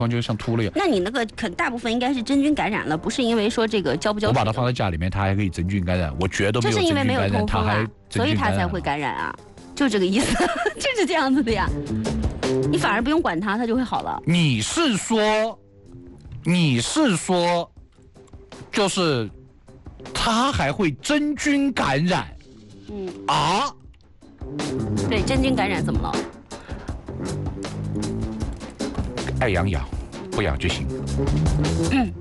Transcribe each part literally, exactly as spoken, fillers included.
就像秃了一样。 那你那个可大部分应该是真菌感染了，不是因为说这个浇不浇水。 我把它放在家里面，它还可以真菌感染，我绝对没有就是因为没有通风啊，所以它才会感染啊，就这个意思，就是这样子的呀。你反而不用管它，它就会好了。 你是说，你是说，就是它还会真菌感染？ 嗯啊？ 对，真菌感染怎么了？ 爱养养，不养就行。嗯，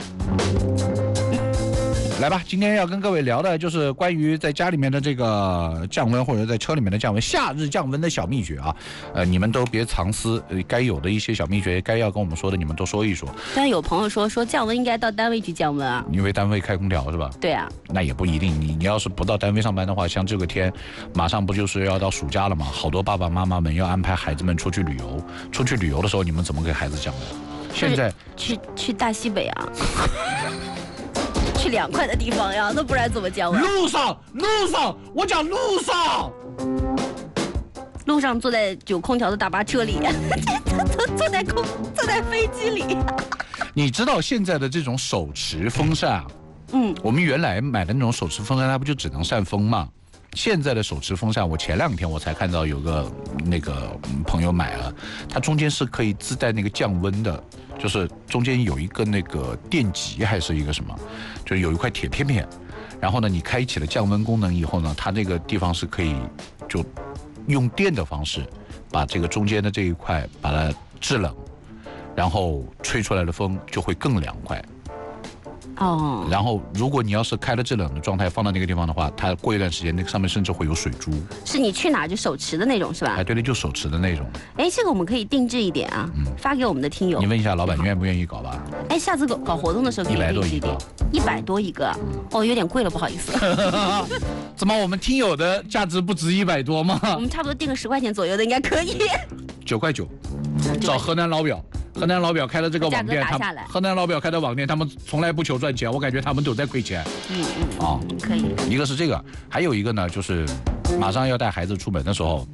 来吧，今天要跟各位聊的就是关于在家里面的这个降温，或者在车里面的降温，夏日降温的小秘诀啊。呃，你们都别藏私，呃，该有的一些小秘诀，该要跟我们说的，你们都说一说。 但有朋友说说降温应该到单位去降温啊， 因为单位开空调是吧？ 对啊。 那也不一定，你你要是不到单位上班的话，像这个天，马上不就是要到暑假了嘛？好多爸爸妈妈们要安排孩子们出去旅游，出去旅游的时候，你们怎么给孩子降温？现在去去大西北啊，去凉快的地方呀，那不然怎么降温？ 路上路上，我讲路上， 路上坐在有空调的大巴车里，坐在空坐在飞机里。 你知道现在的这种手持风扇啊？ 嗯， 我们原来买的那种手持风扇，它不就只能扇风吗？现在的手持风扇，我前两天我才看到有个那个朋友买了，它中间是可以自带那个降温的，就是中间有一个那个电极还是一个什么，就是有一块铁片片，然后呢，你开启了降温功能以后呢，它那个地方是可以就用电的方式把这个中间的这一块把它制冷，然后吹出来的风就会更凉快。 哦， 然后如果你要是开了制冷的状态放到那个地方的话，它过一段时间那个上面甚至会有水珠。 是你去哪儿就手持的那种是吧？ 哎，对对，就手持的那种。 哎，这个我们可以定制一点啊，嗯、发给我们的听友。 你问一下老板愿不愿意搞吧？ 哎，下次搞搞活动的时候可以一百多一个， 一百多一个，哦，有点贵了，不好意思。 怎么我们听友的价值不值一百多吗？ 我们差不多定个十块钱左右的应该可以。 九块九，找河南老表。河南老表开的这个网店，他们河南老表开的网店，他们从来不求赚钱，我感觉他们都在亏钱。 嗯嗯，哦，可以。 一个是这个，还有一个呢，就是马上要带孩子出门的时候，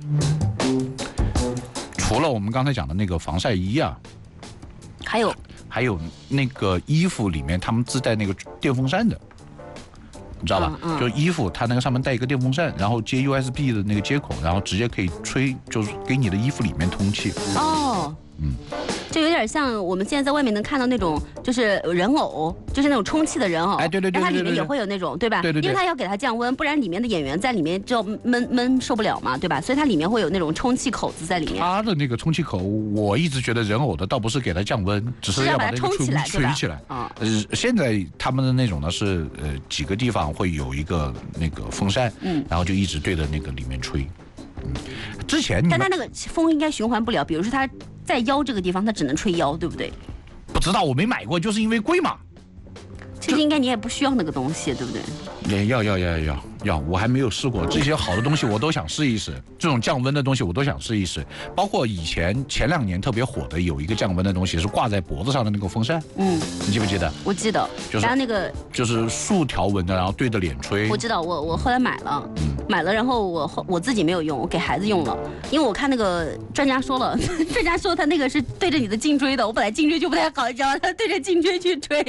除了我们刚才讲的那个防晒衣啊， 还有还有那个衣服里面他们自带那个电风扇的。你知道吧？嗯嗯、就衣服，它那个上面带一个电风扇，然后接 U S B 的那个接口，然后直接可以吹，就是给你的衣服里面通气。 哦，嗯，就有点像我们现在在外面能看到那种，就是人偶，就是那种充气的人偶。 哎，对对 对, 对, 对, 对, 对， 它里面也会有那种，对吧？ 对对对， 因为它要给它降温，不然里面的演员在里面就闷闷受不了嘛，对吧？所以它里面会有那种充气口子在里面。 它的那个充气口，我一直觉得人偶的倒不是给它降温，只是要把它充起来， 吹起来。啊，呃，现在他们的那种呢是呃几个地方会有一个那个风扇，嗯，然后就一直对着那个里面吹。嗯，之前但它那个风应该循环不了，比如说它在腰这个地方，它只能吹腰，对不对？ 不知道，我没买过，就是因为贵嘛。 其实应该你也不需要那个东西，对不对？ 也要要要要要，我还没有试过这些好的东西，我都想试一试。这种降温的东西我都想试一试，包括以前前两年特别火的有一个降温的东西，是挂在脖子上的那个风扇。嗯，你记不记得？ 我记得， 就是然后那个就是竖条纹的，然后对着脸吹。 我知道，我我后来买了，嗯、买了，然后我后我自己没有用，我给孩子用了，因为我看那个专家说了，专家说他那个是对着你的颈椎的，我本来颈椎就不太好，你知道吗？他对着颈椎去吹。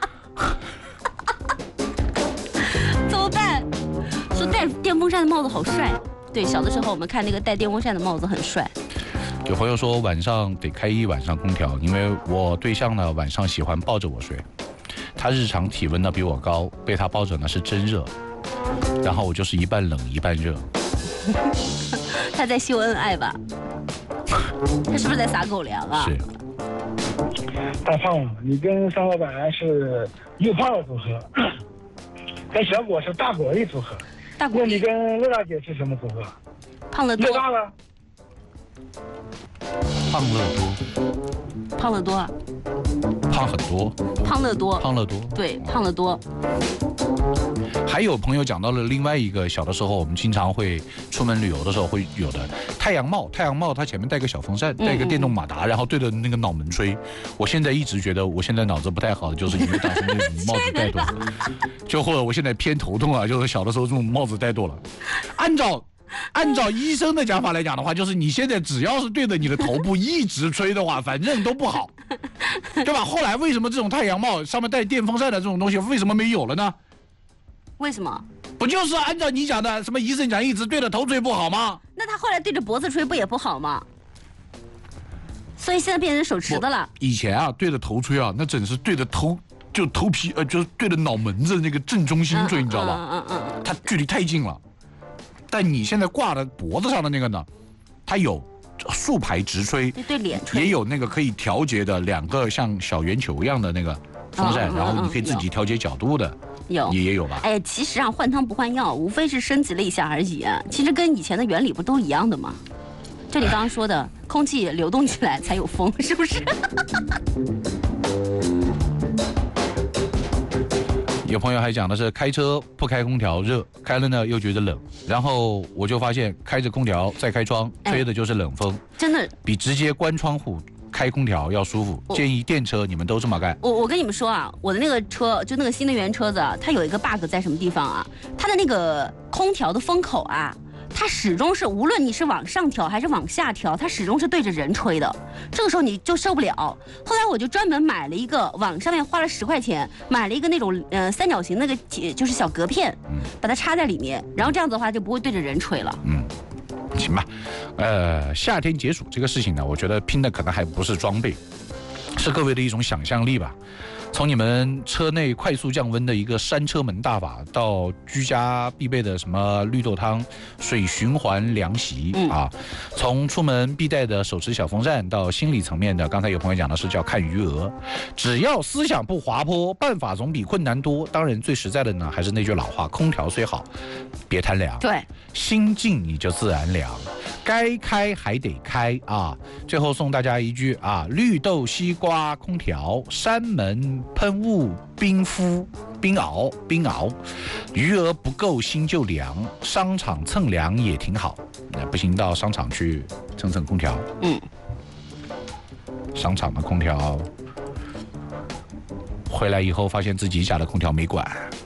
怎么办？说戴电风扇的帽子好帅。对，小的时候我们看那个戴电风扇的帽子很帅。 有朋友说晚上得开一晚上空调，因为我对象呢晚上喜欢抱着我睡，他日常体温呢比我高，被他抱着呢是真热，然后我就是一半冷一半热。 他在秀恩爱吧？他是不是在撒狗粮啊？ 是。 大胖，你跟商老板是又胖的组合，跟小果是大果粒组合。 大果粒。 那你跟乐大姐是什么组合？ 胖乐多。 乐大了。 胖乐多。 胖乐多啊。 胖很多。 胖乐多。 胖乐多。 对，胖乐多。 还有朋友讲到了另外一个，小的时候我们经常会出门旅游的时候会有的太阳帽，太阳帽它前面带个小风扇，带个电动马达，然后对着那个脑门吹。我现在一直觉得我现在脑子不太好，就是因为当时那种帽子戴多了，就或者我现在偏头痛啊，就是小的时候这种帽子戴多了。按照按照医生的讲法来讲的话，就是你现在只要是对着你的头部一直吹的话，反正都不好，对吧？后来为什么这种太阳帽上面带电风扇的这种东西为什么没有了呢？ 为什么？ 不就是按照你讲的，什么医生讲一直对着头吹不好吗？ 那他后来对着脖子吹不也不好吗？所以现在变成手持的了。 以前啊，对着头吹啊，那真是对着头就头皮呃，就是对着脑门子那个正中心吹，嗯、你知道吧？嗯嗯嗯，它距离太近了。但你现在挂在脖子上的那个呢，它有竖排直吹， 对脸吹， 也有那个可以调节的两个像小圆球一样的那个风扇，嗯、然后你可以自己调节角度的， 有也也有吧？ 哎，其实啊，换汤不换药，无非是升级了一下而已、啊。其实跟以前的原理不都一样的吗？就你刚刚说的，空气流动起来才有风，是不是？ 有朋友还讲的是开车不开空调热，开了呢又觉得冷，然后我就发现开着空调再开窗吹的就是冷风，哎、 真的比直接关窗户开空调要舒服。建议电车你们都这么干。 我我跟你们说啊，我的那个车就那个新能源车子啊，它有一个 bug 在什么地方啊？它的那个空调的风口啊，它始终是无论你是往上调还是往下调，它始终是对着人吹的。这个时候你就受不了。后来我就专门买了一个，网上面花了十块钱买了一个那种呃三角形那个就是小隔片，把它插在里面，然后这样子的话就不会对着人吹了。 嗯，行吧。呃，夏天解暑这个事情呢，我觉得拼的可能还不是装备，是各位的一种想象力吧。从你们车内快速降温的一个扇车门大法，到居家必备的什么绿豆汤、水循环凉席、嗯、啊，从出门必带的手持小风扇，到心理层面的，刚才有朋友讲的是叫看余额，只要思想不滑坡，办法总比困难多。当然最实在的呢，还是那句老话，空调虽好，别贪凉。 对， 心静你就自然凉，该开还得开啊。最后送大家一句啊，绿豆西瓜空调，山门喷雾冰敷冰熬冰熬，余额不够心就凉，商场蹭凉也挺好。那不行到商场去蹭蹭空调。 嗯， 商场的空调回来以后发现自己家的空调没管。